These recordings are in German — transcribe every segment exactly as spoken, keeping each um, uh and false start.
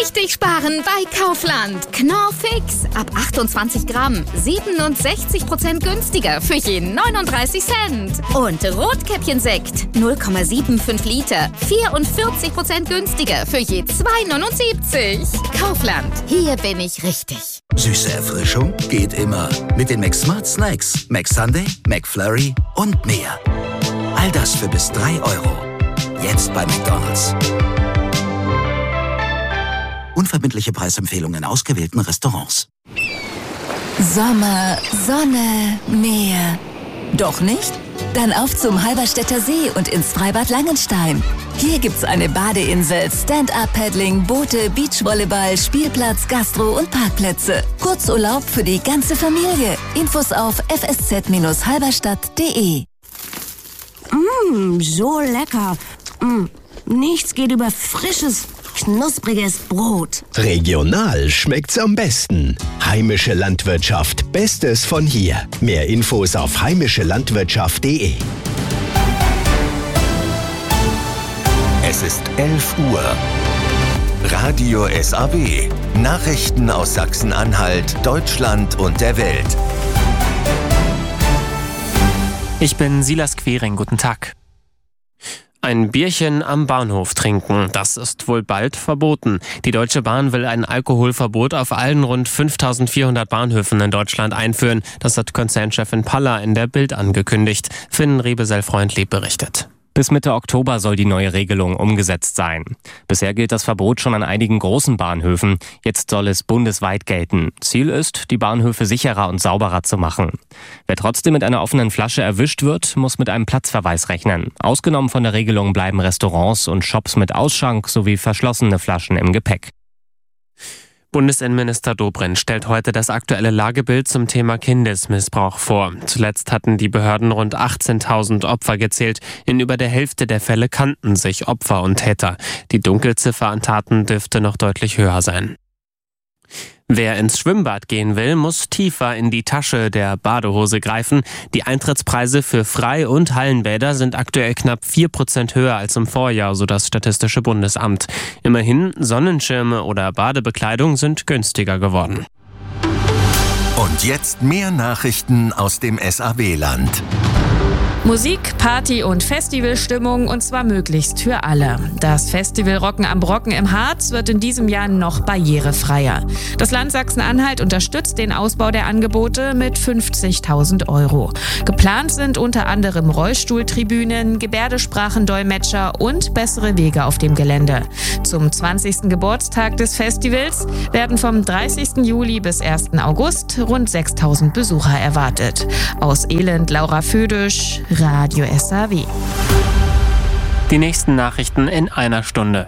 richtig sparen bei Kaufland. Knorr Fix ab achtundzwanzig Gramm, siebenundsechzig Prozent günstiger für je neununddreißig Cent. Und Rotkäppchensekt null Komma fünfundsiebzig Liter, vierundvierzig Prozent günstiger für je zwei neunundsiebzig. Kaufland, hier bin ich richtig. Süße Erfrischung geht immer. Mit den McSmart Snacks, McSunday, McFlurry und mehr. All das für bis drei Euro. Jetzt bei McDonald's. Unverbindliche Preisempfehlungen in ausgewählten Restaurants. Sommer, Sonne, Meer. Doch nicht? Dann auf zum Halberstädter See und ins Freibad Langenstein. Hier gibt's eine Badeinsel, Stand-Up-Paddling, Boote, Beachvolleyball, Spielplatz, Gastro und Parkplätze. Kurzurlaub für die ganze Familie. Infos auf f s z Bindestrich halberstadt punkt d e. Mmm, so lecker. Mm, nichts geht über frisches, knuspriges Brot. Regional schmeckt's am besten. Heimische Landwirtschaft, Bestes von hier. Mehr Infos auf heimische landwirtschaft punkt d e. Es ist elf Uhr. Radio S A W. Nachrichten aus Sachsen-Anhalt, Deutschland und der Welt. Ich bin Silas Quering, guten Tag. Ein Bierchen am Bahnhof trinken, das ist wohl bald verboten. Die Deutsche Bahn will ein Alkoholverbot auf allen rund fünftausendvierhundert Bahnhöfen in Deutschland einführen. Das hat Konzernchefin Paller in der Bild angekündigt. Finn Rebesel-Freundlieb berichtet. Bis Mitte Oktober soll die neue Regelung umgesetzt sein. Bisher gilt das Verbot schon an einigen großen Bahnhöfen. Jetzt soll es bundesweit gelten. Ziel ist, die Bahnhöfe sicherer und sauberer zu machen. Wer trotzdem mit einer offenen Flasche erwischt wird, muss mit einem Platzverweis rechnen. Ausgenommen von der Regelung bleiben Restaurants und Shops mit Ausschank sowie verschlossene Flaschen im Gepäck. Bundesinnenminister Dobrindt stellt heute das aktuelle Lagebild zum Thema Kindesmissbrauch vor. Zuletzt hatten die Behörden rund achtzehntausend Opfer gezählt. In über der Hälfte der Fälle kannten sich Opfer und Täter. Die Dunkelziffer an Taten dürfte noch deutlich höher sein. Wer ins Schwimmbad gehen will, muss tiefer in die Tasche der Badehose greifen. Die Eintrittspreise für Frei- und Hallenbäder sind aktuell knapp vier Prozent höher als im Vorjahr, so das Statistische Bundesamt. Immerhin, Sonnenschirme oder Badebekleidung sind günstiger geworden. Und jetzt mehr Nachrichten aus dem S A W-Land. Musik, Party und Festivalstimmung, und zwar möglichst für alle. Das Festival Rocken am Brocken im Harz wird in diesem Jahr noch barrierefreier. Das Land Sachsen-Anhalt unterstützt den Ausbau der Angebote mit fünfzigtausend Euro. Geplant sind unter anderem Rollstuhltribünen, Gebärdensprachendolmetscher und bessere Wege auf dem Gelände. Zum zwanzigsten Geburtstag des Festivals werden vom dreißigsten Juli bis ersten August rund sechstausend Besucher erwartet. Aus Elend, Laura Födisch, Radio S A W. Die nächsten Nachrichten in einer Stunde.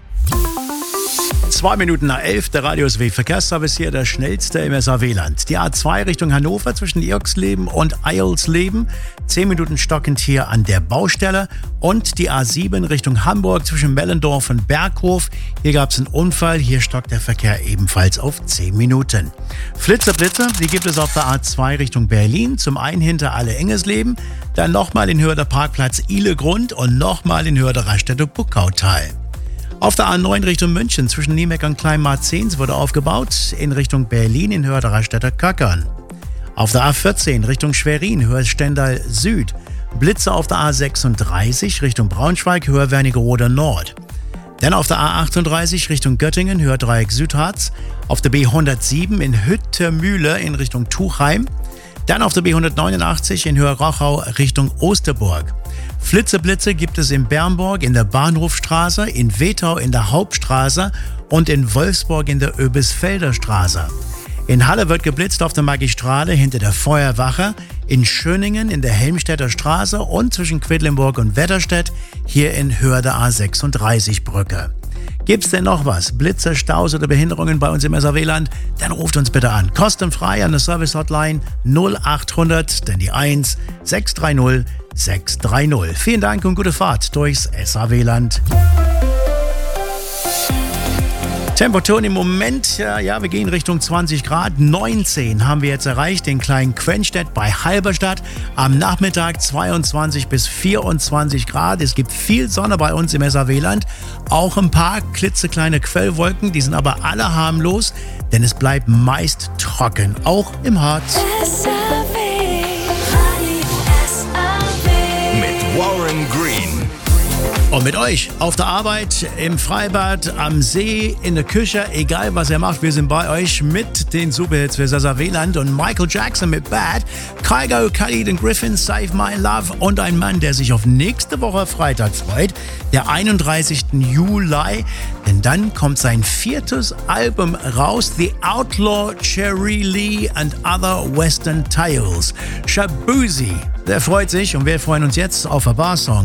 Zwei Minuten nach elf, der Radio S A W Verkehrsservice hier, der schnellste im S A W-Land. Die A zwei Richtung Hannover zwischen Irksleben und Eilsleben. Zehn Minuten stockend hier an der Baustelle. Und die A sieben Richtung Hamburg zwischen Mellendorf und Berghof. Hier gab es einen Unfall. Hier stockt der Verkehr ebenfalls auf zehn Minuten. Flitzer-Blitzer, die gibt es auf der A zwei Richtung Berlin. Zum einen hinter Alle-Engesleben. Dann nochmal in Höhe der Parkplatz Ihlegrund und nochmal in Höhe der Raststätte Buckautal. Auf der A neun Richtung München zwischen Niemeck und Kleinmarzens wurde aufgebaut, in Richtung Berlin in Höhe der Raststätter Köckern. Auf der A vierzehn Richtung Schwerin, Höhe Stendal Süd. Blitze auf der A sechsunddreißig Richtung Braunschweig, Höhe Wernigerode Nord. Dann auf der A achtunddreißig Richtung Göttingen, Höhe Dreieck Südharz. Auf der B hundertsieben in Hüttemühle in Richtung Tuchheim. Dann auf der B hundertneunundachtzig in Höhe Rauchau Richtung Osterburg. Flitzeblitze gibt es in Bernburg in der Bahnhofstraße, in Wetau in der Hauptstraße und in Wolfsburg in der Öbisfelder Straße. In Halle wird geblitzt auf der Magistrale hinter der Feuerwache, in Schöningen in der Helmstedter Straße und zwischen Quedlinburg und Wetterstedt hier in Höhe der A sechsunddreißig Brücke. Gibt's denn noch was? Blitze, Staus oder Behinderungen bei uns im S A W-Land? Dann ruft uns bitte an. Kostenfrei an der Service-Hotline null achthundert, denn die eins sechs drei null sechs drei null. Vielen Dank und gute Fahrt durchs S A W-Land. Temperaturen im Moment, ja, ja, wir gehen Richtung zwanzig Grad. neunzehn haben wir jetzt erreicht, den kleinen Quenstedt bei Halberstadt. Am Nachmittag zweiundzwanzig bis vierundzwanzig Grad. Es gibt viel Sonne bei uns im S A W-Land. Auch ein paar klitzekleine Quellwolken, die sind aber alle harmlos, denn es bleibt meist trocken, auch im Harz. Mit Warren Green. Und mit euch auf der Arbeit, im Freibad, am See, in der Küche, egal was ihr macht, wir sind bei euch mit den Superhits für S A W-Land und Michael Jackson mit Bad, Kygo, Khalid und Griffin, Save My Love und ein Mann, der sich auf nächste Woche Freitag freut, der einunddreißigsten Juli, denn dann kommt sein viertes Album raus, The Outlaw, Cherry Lee and Other Western Tales. Shabuzi, der freut sich und wir freuen uns jetzt auf ein paar Songs.